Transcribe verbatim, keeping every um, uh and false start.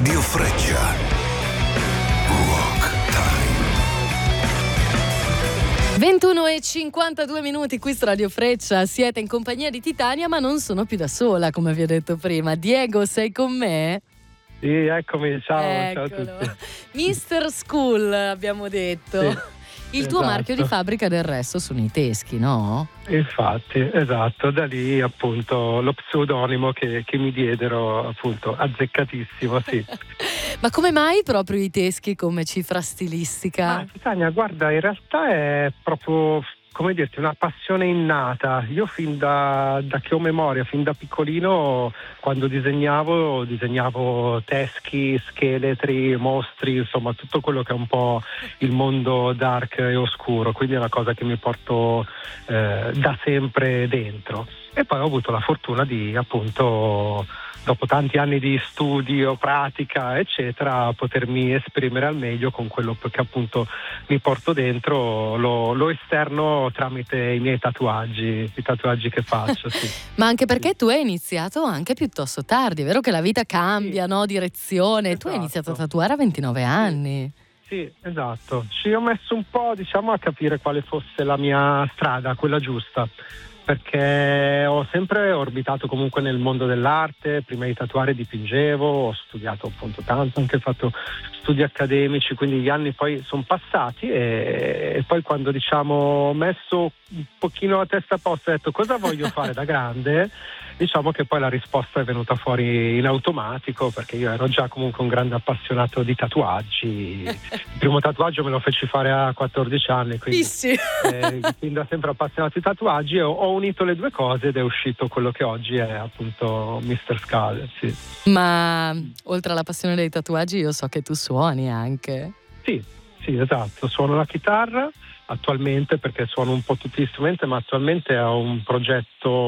Radio Freccia. Rock Time. ventuno e cinquantadue minuti qui su Radio Freccia. Siete in compagnia di Titania, ma non sono più da sola, come vi ho detto prima. Diego, sei con me? Sì, eccomi, ciao, Eccolo. ciao a tutti. mister School, abbiamo detto. Sì, Il tuo esatto. marchio di fabbrica del resto sono i teschi, no? Infatti, esatto, da lì appunto lo pseudonimo che, che mi diedero, appunto, azzeccatissimo, sì. Ma come mai proprio i teschi come cifra stilistica? Ah, Titania, guarda, in realtà è proprio, come dirti, una passione innata. Io fin da, da che ho memoria, fin da piccolino, quando disegnavo, disegnavo teschi, scheletri, mostri, insomma tutto quello che è un po' il mondo dark e oscuro, quindi è una cosa che mi porto eh, da sempre dentro. E poi ho avuto la fortuna di, appunto, dopo tanti anni di studio, pratica, eccetera, potermi esprimere al meglio con quello che appunto mi porto dentro, lo, lo esterno tramite i miei tatuaggi, i tatuaggi che faccio, sì. Ma anche perché tu hai iniziato anche piuttosto tardi, è vero che la vita cambia, Sì. no? Direzione. Esatto. Tu hai iniziato a tatuare a ventinove anni. Sì, esatto. Ci ho messo un po', diciamo, a capire quale fosse la mia strada, quella giusta, perché ho sempre orbitato comunque nel mondo dell'arte. Prima di tatuare dipingevo, ho studiato appunto tanto, anche fatto studi accademici, quindi gli anni poi sono passati e, e poi quando, diciamo, ho messo un pochino la testa a posto e ho detto cosa voglio fare da grande, diciamo che poi la risposta è venuta fuori in automatico, perché io ero già comunque un grande appassionato di tatuaggi. Il primo tatuaggio me lo feci fare a quattordici anni, quindi Sì. eh, fin da sempre appassionato di tatuaggi, e ho, ho unito le due cose ed è uscito quello che oggi è appunto mister Skull, sì. Ma oltre alla passione dei tatuaggi io so che tu suoni anche. Sì, sì, esatto, suono la chitarra attualmente perché suono un po' tutti gli strumenti, ma attualmente ho un progetto